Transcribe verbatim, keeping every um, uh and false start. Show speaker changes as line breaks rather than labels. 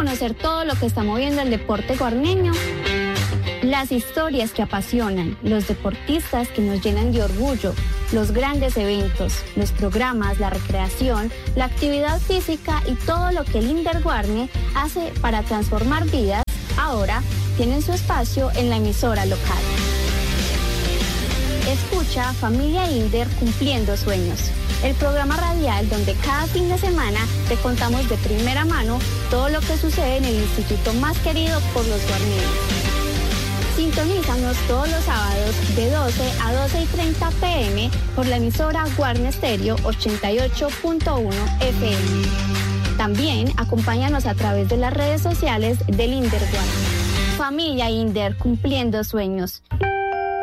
conocer todo lo que está moviendo el deporte guarneño. Las historias que apasionan, los deportistas que nos llenan de orgullo, los grandes eventos, los programas, la recreación, la actividad física y todo lo que el Inder Guarne hace para transformar vidas, ahora tienen su espacio en la emisora local. Escucha Familia Inder Cumpliendo Sueños, el programa radial donde cada fin de semana te contamos de primera mano todo lo que sucede en el instituto más querido por los guarneños. Sintonízanos todos los sábados de doce a doce y treinta pe eme por la emisora Guarne Stereo ochenta y ocho punto uno efe eme. También acompáñanos a través de las redes sociales del Inder Guarne. Familia Inder Cumpliendo Sueños.